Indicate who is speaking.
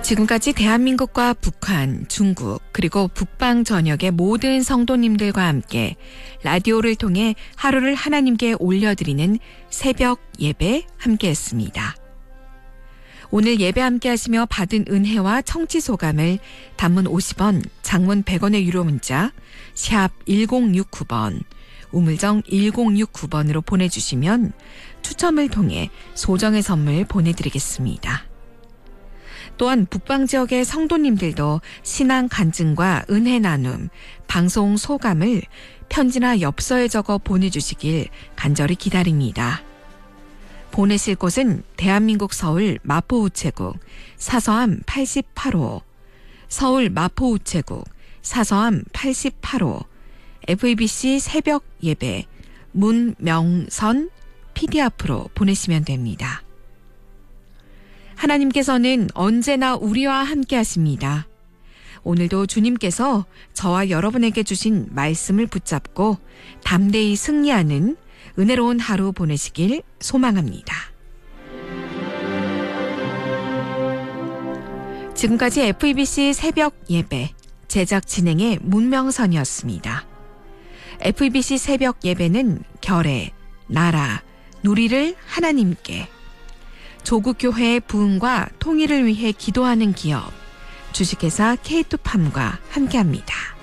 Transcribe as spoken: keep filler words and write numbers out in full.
Speaker 1: 지금까지 대한민국과 북한, 중국, 그리고 북방 전역의 모든 성도님들과 함께 라디오를 통해 하루를 하나님께 올려드리는 새벽 예배 함께했습니다. 오늘 예배 함께하시며 받은 은혜와 청취 소감을 단문 오십 원, 장문 백 원의 유료 문자 샵 일공육구 번, 우물정 일공육구 번으로 보내주시면 추첨을 통해 소정의 선물 보내드리겠습니다. 또한 북방 지역의 성도님들도 신앙 간증과 은혜 나눔, 방송 소감을 편지나 엽서에 적어 보내주시길 간절히 기다립니다. 보내실 곳은 대한민국 서울 마포우체국 사서함 팔십팔 호, 서울 마포우체국 사서함 팔십팔 호, 에프이비씨 새벽 예배 문명선 피디 앞으로 보내시면 됩니다. 하나님께서는 언제나 우리와 함께 하십니다. 오늘도 주님께서 저와 여러분에게 주신 말씀을 붙잡고 담대히 승리하는 은혜로운 하루 보내시길 소망합니다. 지금까지 에프이비씨 새벽 예배 제작 진행의 문명선이었습니다. 에프이비씨 새벽 예배는 결의, 나라, 누리를 하나님께, 조국교회의 부흥과 통일을 위해 기도하는 기업, 주식회사 케이투팜과 함께합니다.